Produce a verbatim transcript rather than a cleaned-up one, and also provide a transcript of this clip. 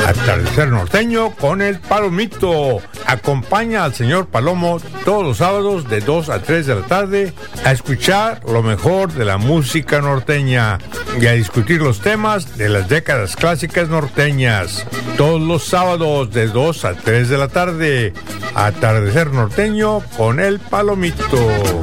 Atardecer Norteño con el Palomito. Acompaña al señor Palomo todos los sábados de dos a tres de la tarde a escuchar lo mejor de la música norteña y a discutir los temas de las décadas clásicas norteñas. Todos los sábados de dos a tres de la tarde. Atardecer Norteño con el Palomito.